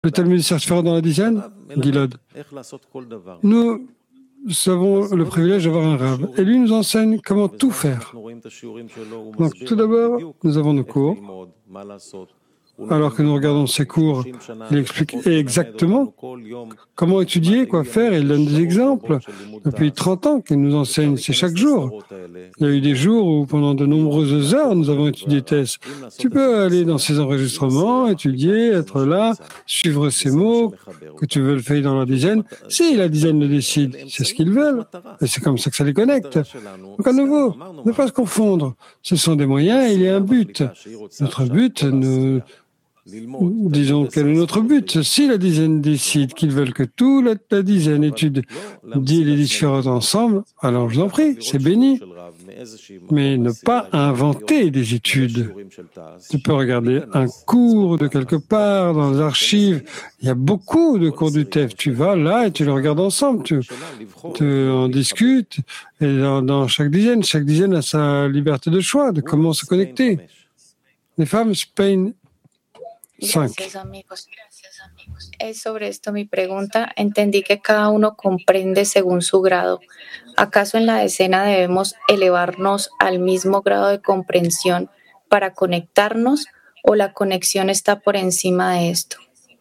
Le Talmud sert dans la dizaine, Gilad. Nous avons le privilège d'avoir un Rav, et lui nous enseigne comment tout faire. Donc tout d'abord, nous avons nos cours. Alors que nous regardons ses cours, il explique exactement comment étudier, quoi faire, il donne des exemples. Depuis 30 ans qu'il nous enseigne, c'est chaque jour. Il y a eu des jours où pendant de nombreuses heures, nous avons étudié Tess. Tu peux aller dans ces enregistrements, étudier, être là, suivre ces mots, que tu veux le faire dans la dizaine. Si la dizaine le décide, c'est ce qu'ils veulent. Et c'est comme ça que ça les connecte. Donc à nouveau, ne pas se confondre. Ce sont des moyens et il y a un but. Notre but, disons quel est notre but. Si la dizaine décide qu'ils veulent que toute la dizaine étudie les différents ensemble, alors je vous en prie, c'est béni. Mais ne pas inventer des études. Tu peux regarder un cours de quelque part dans les archives. Il y a beaucoup de cours du TEF. Tu vas là et tu les regardes ensemble. Tu en discutes. Et dans chaque dizaine a sa liberté de choix, de comment se connecter. Les femmes, Spain 5. Gracias, amigos. Sobre esto mi pregunta. Entendí que cada uno comprende según su grado. ¿Acaso en la decena debemos elevarnos al mismo grado de comprensión para conectarnos o la conexión está por encima de esto?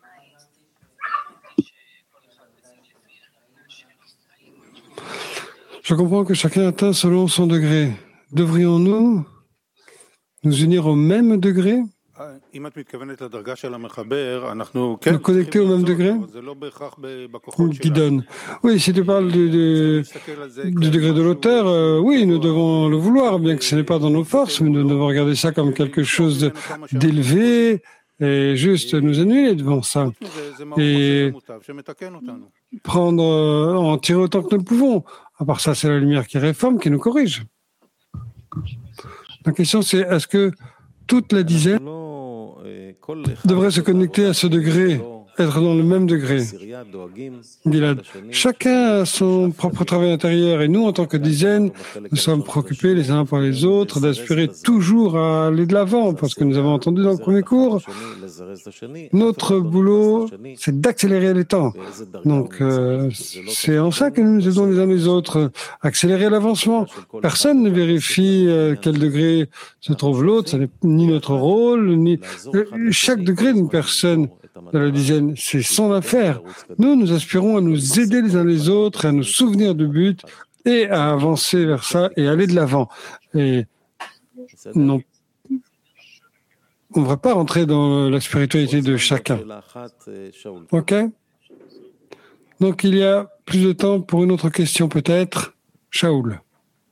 Je comprends que chacun atteint selon son degré. Devrions-nous nous unir au même degré? Nous connecter au même degré qui donne. Oui, si tu parles du degré de l'auteur, oui, nous devons le vouloir, bien que ce n'est pas dans nos forces, mais nous devons regarder ça comme quelque chose d'élevé et juste nous annuler devant ça. Et prendre, en tirer autant que nous pouvons. À part ça, c'est la lumière qui réforme, qui nous corrige. La question, c'est est-ce que toute la dizaine devrait se connecter à ce degré, être dans le même degré. Gilad, chacun a son propre travail intérieur et nous, en tant que dizaine, nous sommes préoccupés les uns par les autres d'aspirer toujours à aller de l'avant, parce que nous avons entendu dans le premier cours, notre boulot, c'est d'accélérer les temps. Donc, c'est en ça que nous nous aidons les uns les autres, accélérer l'avancement. Personne ne vérifie quel degré se trouve l'autre, ce n'est ni notre rôle, ni chaque degré d'une personne de la dizaine, c'est son affaire. Nous aspirons à nous aider les uns les autres, à nous souvenir du but et à avancer vers ça et aller de l'avant. Et non, on ne va pas rentrer dans la spiritualité de chacun. OK? Donc il y a plus de temps pour une autre question peut-être. Shaoul.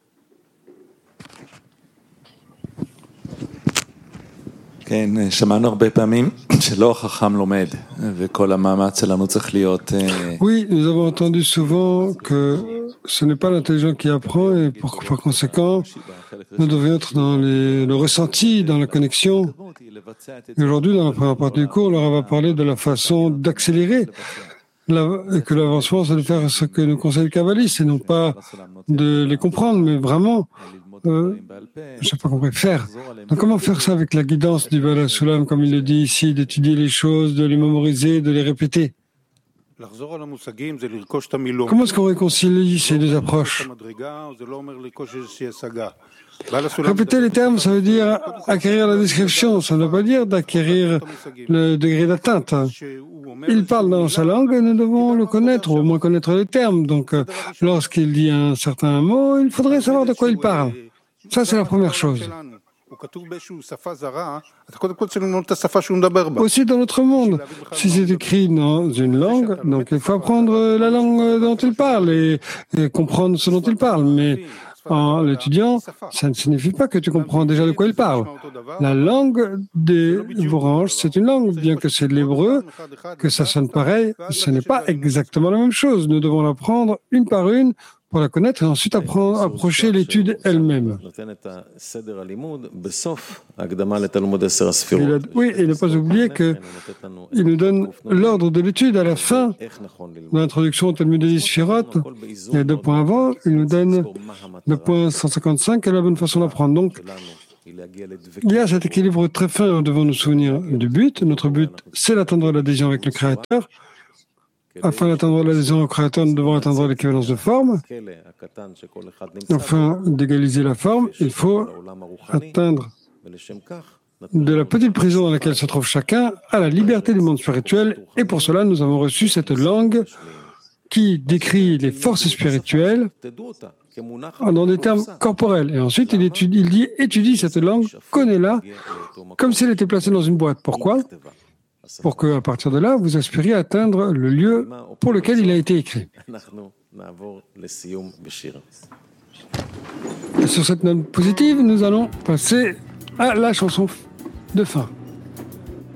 Oui, nous avons entendu souvent que ce n'est pas l'intelligent qui apprend et par conséquent, nous devons être dans le ressenti, dans la connexion. Et aujourd'hui, dans la première partie du cours, Laura va parler de la façon d'accélérer que l'avancement, c'est de faire ce que nous conseille le kabbaliste et non pas de les comprendre, mais vraiment je n'ai pas compris, faire. Donc comment faire ça avec la guidance du Baal HaSulam, comme il le dit ici, d'étudier les choses, de les mémoriser, de les répéter? Comment est-ce qu'on réconcilie ces deux approches? Répéter les termes, ça veut dire acquérir la description, ça ne veut pas dire d'acquérir le degré d'atteinte. Il parle dans sa langue et nous devons le connaître, ou au moins connaître les termes. Donc, lorsqu'il dit un certain mot, il faudrait savoir de quoi il parle. Ça, c'est la première chose. Aussi dans notre monde, si c'est écrit dans une langue, donc il faut apprendre la langue dont il parle et comprendre ce dont il parle. Mais en l'étudiant, ça ne signifie pas que tu comprends déjà de quoi il parle. La langue des branches, c'est une langue, bien que c'est de l'hébreu, que ça sonne pareil, ce n'est pas exactement la même chose. Nous devons l'apprendre une par une pour la connaître et ensuite approcher l'étude elle-même. Oui, et ne pas oublier qu'il nous donne l'ordre de l'étude à la fin de l'introduction au Talmud des Sphirot. Il y a 2 points avant, il nous donne le point 155 et la bonne façon d'apprendre. Donc, Il y a cet équilibre très fin, nous devons nous souvenir du but. Notre but, c'est d'atteindre l'adhésion avec le Créateur. Afin d'atteindre l'adhésion au Créateur, nous devons atteindre l'équivalence de forme. Afin d'égaliser la forme, il faut atteindre de la petite prison dans laquelle se trouve chacun à la liberté du monde spirituel. Et pour cela, nous avons reçu cette langue qui décrit les forces spirituelles dans des termes corporels. Et ensuite, il dit, étudie cette langue, connais-la, comme si elle était placée dans une boîte. Pourquoi ? Pour qu'à partir de là, vous aspiriez à atteindre le lieu pour lequel il a été écrit. Et sur cette note positive, nous allons passer à la chanson de fin.